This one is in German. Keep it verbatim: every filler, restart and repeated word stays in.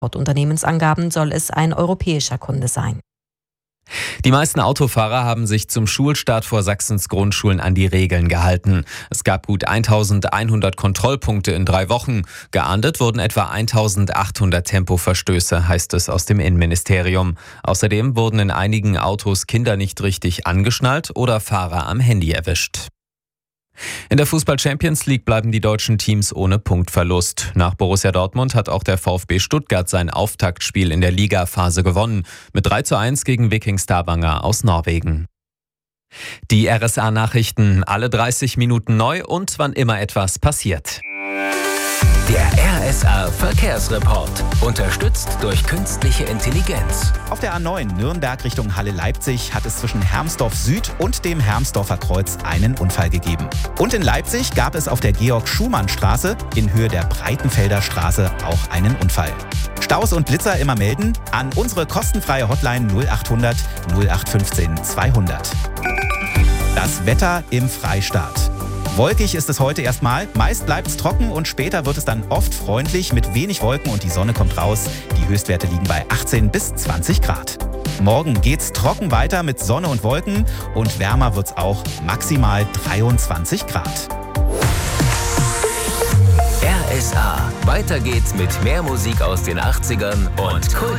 Laut Unternehmensangaben soll es ein europäischer Kunde sein. Die meisten Autofahrer haben sich zum Schulstart vor Sachsens Grundschulen an die Regeln gehalten. Es gab gut eintausendeinhundert Kontrollpunkte in drei Wochen. Geahndet wurden etwa eintausendachthundert Tempoverstöße, heißt es aus dem Innenministerium. Außerdem wurden in einigen Autos Kinder nicht richtig angeschnallt oder Fahrer am Handy erwischt. In der Fußball-Champions League bleiben die deutschen Teams ohne Punktverlust. Nach Borussia Dortmund hat auch der VfB Stuttgart sein Auftaktspiel in der Ligaphase gewonnen. Mit drei zu eins gegen Viking Stavanger aus Norwegen. Die R S A-Nachrichten alle dreißig Minuten neu und wann immer etwas passiert. Der R S A-Verkehrsreport. Unterstützt durch künstliche Intelligenz. Auf der A neun Nürnberg Richtung Halle-Leipzig hat es zwischen Hermsdorf Süd und dem Hermsdorfer Kreuz einen Unfall gegeben. Und in Leipzig gab es auf der Georg-Schumann-Straße in Höhe der Breitenfelder Straße auch einen Unfall. Staus und Blitzer immer melden an unsere kostenfreie Hotline null achthundert null acht fünfzehn zweihundert. Das Wetter im Freistaat. Wolkig ist es heute erstmal, meist bleibt es trocken und später wird es dann oft freundlich mit wenig Wolken und die Sonne kommt raus. Die Höchstwerte liegen bei achtzehn bis zwanzig Grad. Morgen geht's trocken weiter mit Sonne und Wolken und wärmer wird's auch, maximal dreiundzwanzig Grad. R S A. Weiter geht's mit mehr Musik aus den achtzigern und Kult.